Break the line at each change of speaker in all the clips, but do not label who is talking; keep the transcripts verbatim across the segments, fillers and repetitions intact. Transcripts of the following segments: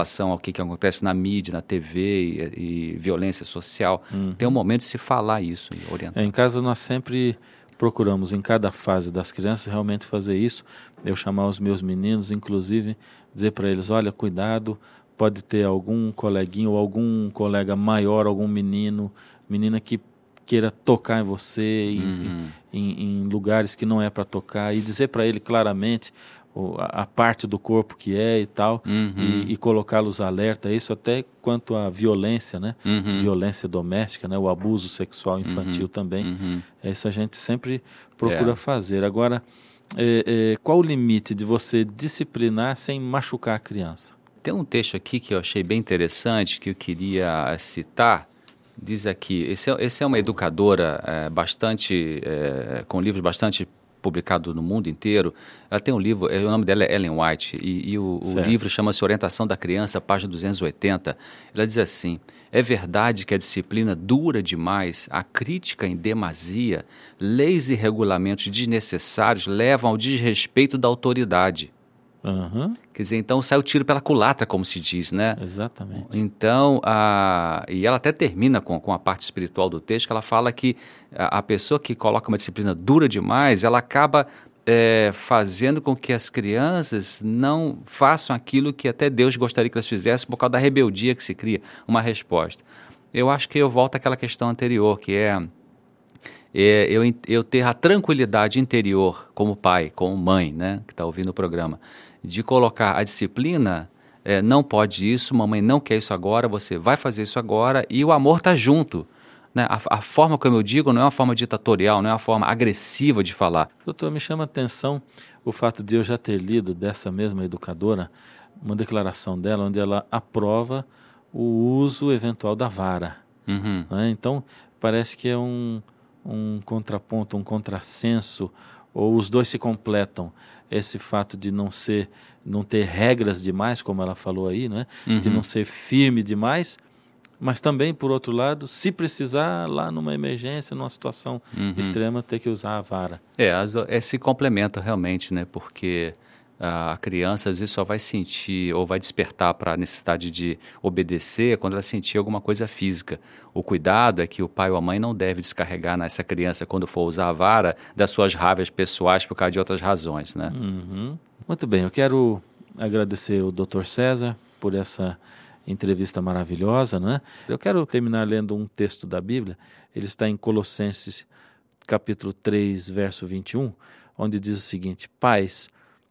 relação ao que, que acontece na mídia, na T V e, e violência social.
Uhum.
Tem um momento de se falar isso e orientar.
É, em casa nós sempre procuramos, em cada fase das crianças, realmente fazer isso. Eu chamar os meus meninos, inclusive, dizer para eles, olha, cuidado, pode ter algum coleguinho ou algum colega maior, algum menino, menina que queira tocar em você,
Uhum.
em, em, em lugares que não é para tocar, e dizer para ele claramente o, a, a parte do corpo que é e tal,
Uhum.
e, e colocá-los alerta, isso até quanto à violência, né?
Uhum.
Violência doméstica, né? O abuso sexual infantil
Uhum.
também.
Uhum.
Isso a gente sempre procura
É.
fazer. Agora, é, é, qual o limite de você disciplinar sem machucar a criança?
Tem um texto aqui que eu achei bem interessante, que eu queria citar. Diz aqui, esse é, esse é uma educadora é, bastante, é, com livros bastante publicados no mundo inteiro. Ela tem um livro, o nome dela é Ellen White, e, e o, o livro chama-se Orientação da Criança, página duzentos e oitenta. Ela diz assim, é verdade que a disciplina dura demais, a crítica em demasia, leis e regulamentos desnecessários levam ao desrespeito da autoridade.
Uhum.
Quer dizer, então sai o tiro pela culatra, como se diz, né?
Exatamente.
Então, a, e ela até termina com, com a parte espiritual do texto, que ela fala que a, a pessoa que coloca uma disciplina dura demais, ela acaba é, fazendo com que as crianças não façam aquilo que até Deus gostaria que elas fizessem por causa da rebeldia que se cria, uma resposta. Eu acho que eu volto àquela questão anterior, que é... É, eu, eu ter a tranquilidade interior como pai, como mãe, né, que está ouvindo o programa, de colocar a disciplina, é, não pode isso, mamãe não quer isso agora, você vai fazer isso agora, e o amor está junto. Né? A, a forma como eu digo não é uma forma ditatorial, não é uma forma agressiva de falar.
Doutor, me chama a atenção o fato de eu já ter lido dessa mesma educadora uma declaração dela onde ela aprova o uso eventual da vara.
Uhum.
Né? Então, parece que é um... um contraponto, um contrassenso, ou os dois se completam. Esse fato de não ser, não ter regras demais, como ela falou aí, né?
Uhum.
De não ser firme demais, mas também, por outro lado, se precisar lá numa emergência, numa situação
uhum.
extrema, ter que usar a vara.
É, é se complementa realmente, né? Porque a criança às vezes só vai sentir ou vai despertar para a necessidade de obedecer quando ela sentir alguma coisa física. O cuidado é que o pai ou a mãe não deve descarregar nessa criança, quando for usar a vara, das suas raivas pessoais por causa de outras razões, né?
Uhum. Muito bem, eu quero agradecer o doutor César por essa entrevista maravilhosa, né? Eu quero terminar lendo um texto da Bíblia. Ele está em Colossenses capítulo três, verso vinte e um, onde diz o seguinte: pais,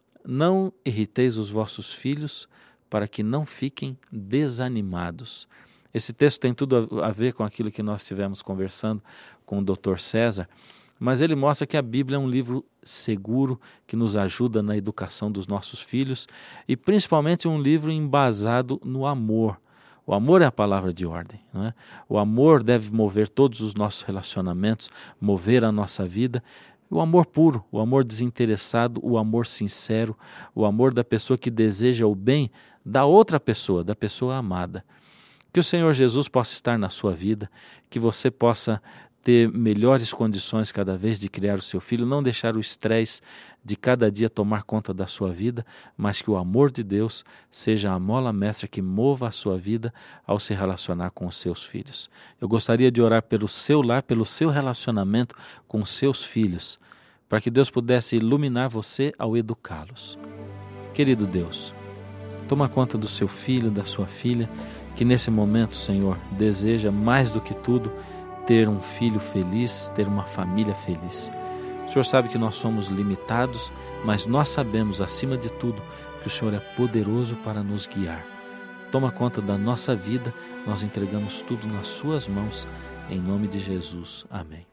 não irriteis os vossos filhos para que não fiquem desanimados. Esse texto tem tudo a ver com aquilo que nós estivemos conversando com o doutor César, mas ele mostra que a Bíblia é um livro seguro que nos ajuda na educação dos nossos filhos e principalmente um livro embasado no amor. O amor é a palavra de ordem, não é? O amor deve mover todos os nossos relacionamentos, mover a nossa vida. O amor puro, o amor desinteressado, o amor sincero, o amor da pessoa que deseja o bem da outra pessoa, da pessoa amada. Que o Senhor Jesus possa estar na sua vida, que você possa ter melhores condições cada vez de criar o seu filho, não deixar o estresse de cada dia tomar conta da sua vida, mas que o amor de Deus seja a mola mestra que mova a sua vida ao se relacionar com os seus filhos. Eu gostaria de orar pelo seu lar, pelo seu relacionamento com os seus filhos, para que Deus pudesse iluminar você ao educá-los. Querido Deus, toma conta do seu filho, da sua filha, que nesse momento, Senhor, deseja mais do que tudo ter um filho feliz, ter uma família feliz. O Senhor sabe que nós somos limitados, mas nós sabemos, acima de tudo, que o Senhor é poderoso para nos guiar. Toma conta da nossa vida, nós entregamos tudo nas suas mãos, em nome de Jesus. Amém.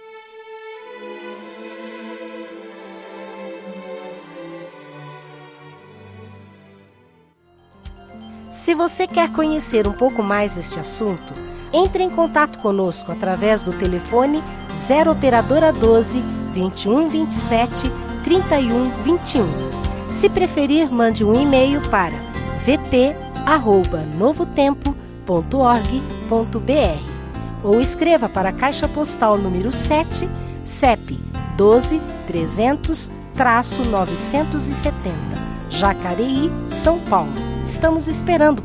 Se você quer conhecer um pouco mais este assunto, entre em contato conosco através do telefone zero operadora doze, vinte e um, vinte e sete, trinta e um, vinte e um. Se preferir, mande um e-mail para v p arroba novo tempo ponto org ponto b r ou escreva para a Caixa Postal número sete, C E P doze, trezentos, novecentos e setenta, Jacareí, São Paulo. Estamos esperando